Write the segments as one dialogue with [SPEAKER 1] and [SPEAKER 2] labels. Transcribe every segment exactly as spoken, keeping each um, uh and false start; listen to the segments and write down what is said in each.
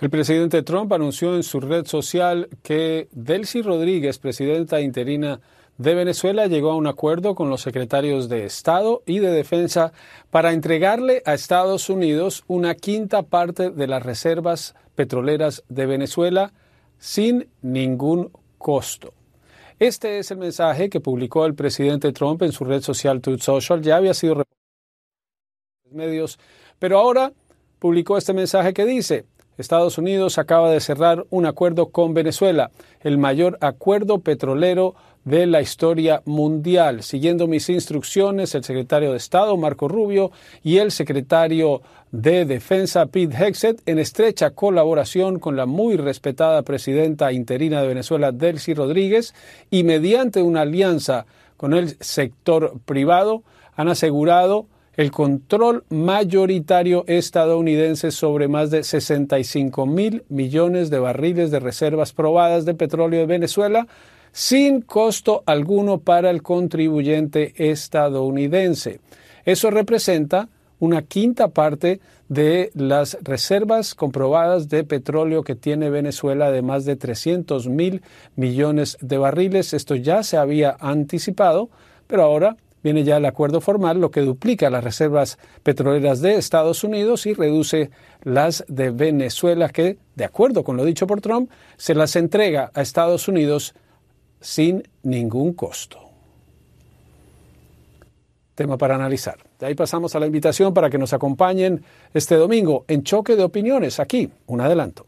[SPEAKER 1] El presidente Trump anunció en su red social que Delcy Rodríguez, presidenta interina de Venezuela, llegó a un acuerdo con los secretarios de Estado y de Defensa para entregarle a Estados Unidos una quinta parte de las reservas petroleras de Venezuela sin ningún costo. Este es el mensaje que publicó el presidente Trump en su red social Truth Social. Ya había sido reportado en los medios, pero ahora publicó este mensaje que dice: Estados Unidos acaba de cerrar un acuerdo con Venezuela, el mayor acuerdo petrolero de la historia mundial. Siguiendo mis instrucciones, el secretario de Estado, Marco Rubio, y el secretario de Defensa, Pete Hegseth, en estrecha colaboración con la muy respetada presidenta interina de Venezuela, Delcy Rodríguez, y mediante una alianza con el sector privado, han asegurado el control mayoritario estadounidense sobre más de sesenta y cinco mil millones de barriles de reservas probadas de petróleo de Venezuela, sin costo alguno para el contribuyente estadounidense. Eso representa una quinta parte de las reservas comprobadas de petróleo que tiene Venezuela, de más de trescientos mil millones de barriles. Esto ya se había anticipado, pero ahora viene ya el acuerdo formal, lo que duplica las reservas petroleras de Estados Unidos y reduce las de Venezuela, que, de acuerdo con lo dicho por Trump, se las entrega a Estados Unidos sin ningún costo. Tema para analizar. De ahí pasamos a la invitación para que nos acompañen este domingo en Choque de Opiniones. Aquí, un adelanto.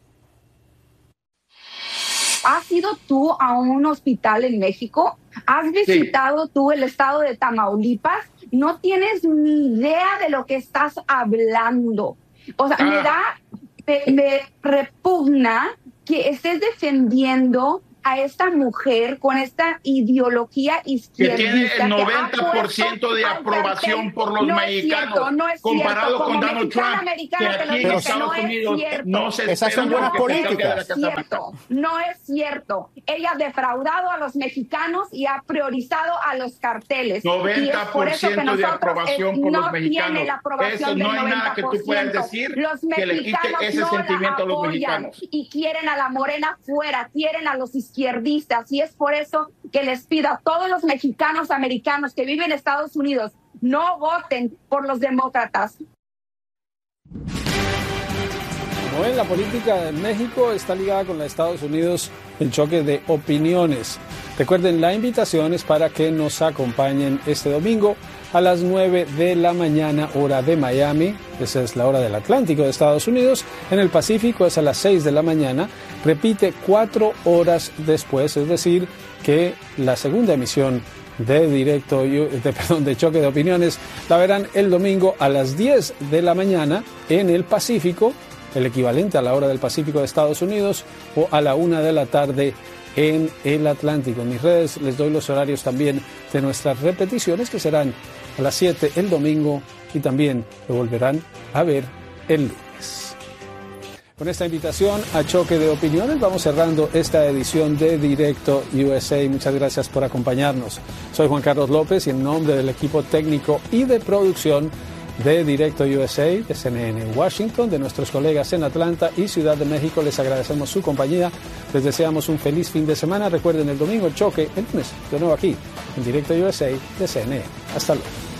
[SPEAKER 2] ¿Has ido tú a un hospital en México? ¿Has visitado sí. tú el estado de Tamaulipas? No tienes ni idea de lo que estás hablando. O sea, ah. me da, me, me repugna que estés defendiendo a esta mujer con esta ideología izquierdista.
[SPEAKER 3] Que tiene el noventa por ciento de aprobación por los
[SPEAKER 2] no
[SPEAKER 3] mexicanos,
[SPEAKER 2] cierto, no
[SPEAKER 3] comparado
[SPEAKER 2] cierto.
[SPEAKER 3] con Donald Trump, que aquí en Estados Unidos no se
[SPEAKER 4] Esas son buenas políticas.
[SPEAKER 2] No es cierto, no es cierto. Ella ha defraudado a los mexicanos y ha priorizado a los carteles.
[SPEAKER 3] noventa por ciento de aprobación por
[SPEAKER 2] no
[SPEAKER 3] los mexicanos.
[SPEAKER 2] Tiene la aprobación
[SPEAKER 3] Eso no
[SPEAKER 2] del
[SPEAKER 3] hay nada que tú puedas decir
[SPEAKER 2] los
[SPEAKER 3] que le quite ese
[SPEAKER 2] no
[SPEAKER 3] sentimiento a los mexicanos.
[SPEAKER 2] Y quieren a la morena fuera, quieren a los izquierdistas, y es por eso que les pido a todos los mexicanos americanos que viven en Estados Unidos, no voten por los demócratas.
[SPEAKER 1] Como ven, la política de México está ligada con la de Estados Unidos en Choque de Opiniones. Recuerden, la invitación es para que nos acompañen este domingo a las nueve de la mañana, hora de Miami. Esa es la hora del Atlántico de Estados Unidos. En el Pacífico es a las seis de la mañana. Repite cuatro horas después, es decir, que la segunda emisión de directo, de, perdón, de Choque de Opiniones la verán el domingo a las diez de la mañana en el Pacífico, el equivalente a la hora del Pacífico de Estados Unidos, o a la una de la tarde en el Atlántico. En mis redes les doy los horarios también de nuestras repeticiones, que serán a las siete el domingo y también lo volverán a ver el lunes. Con esta invitación a Choque de Opiniones vamos cerrando esta edición de Directo U S A. Muchas gracias por acompañarnos. Soy Juan Carlos López y en nombre del equipo técnico y de producción de Directo U S A, de C N N en Washington, de nuestros colegas en Atlanta y Ciudad de México, les agradecemos su compañía. Les deseamos un feliz fin de semana. Recuerden, el domingo Choque, el lunes, de nuevo aquí en Directo U S A de C N N. Hasta luego.